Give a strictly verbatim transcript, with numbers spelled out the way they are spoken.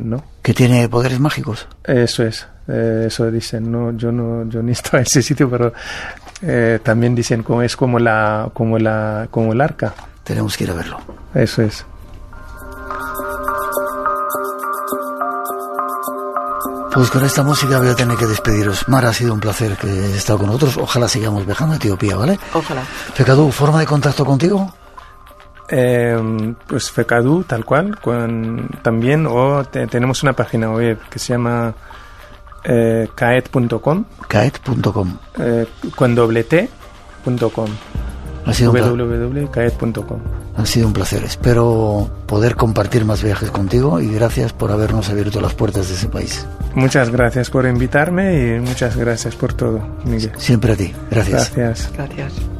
¿no? ¿Que tiene poderes mágicos? Eso es, eh, eso dicen. No, yo no, yo ni estoy en ese sitio, pero eh, también dicen como es como la, como la, como el arca. Tenemos que ir a verlo. Eso es. Pues con esta música voy a tener que despediros. Mar, ha sido un placer que hayas estado con nosotros. Ojalá sigamos viajando a Etiopía, ¿vale? Ojalá. Fekadu, ¿forma de contacto contigo? Eh, pues Fekadu, tal cual, con, también, o te, tenemos una página web que se llama eh, caet punto com. caet punto com. Eh, con doble t punto com. Ha sido w w w punto caet punto com. Ha sido un placer. Espero poder compartir más viajes contigo y gracias por habernos abierto las puertas de ese país. Muchas gracias por invitarme y muchas gracias por todo, Miguel. Siempre a ti. Gracias. Gracias. Gracias.